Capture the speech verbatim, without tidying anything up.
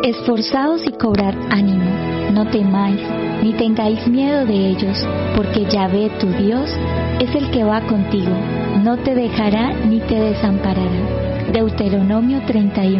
Esforzaos y cobrad ánimo, no temáis, ni tengáis miedo de ellos, porque Yahvé tu Dios es el que va contigo, no te dejará ni te desamparará. Deuteronomio treinta y uno.